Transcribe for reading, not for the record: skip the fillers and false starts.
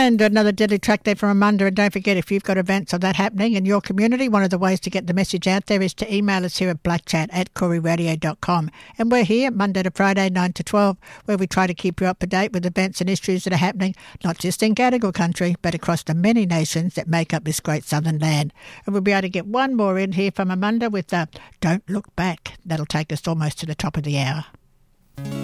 And another Deadly Track there from Amanda. And don't forget, if you've got events or that happening in your community, one of the ways to get the message out there is to email us here at blackchat@kooriradio.com. And we're here Monday to Friday, 9 to 12, where we try to keep you up to date with events and issues that are happening, not just in Gadigal country, but across the many nations that make up this great southern land. And we'll be able to get one more in here from Amanda with Don't Look Back. That'll take us almost to the top of the hour.